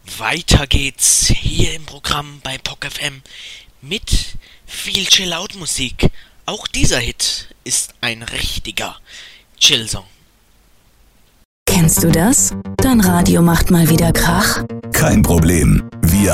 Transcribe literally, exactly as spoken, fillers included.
Weiter geht's hier im Programm bei P O C F M mit viel Chill-Out-Musik. Auch dieser Hit ist ein richtiger Chill-Song. Kennst du das? Dein Radio macht mal wieder Krach? Kein Problem. Wir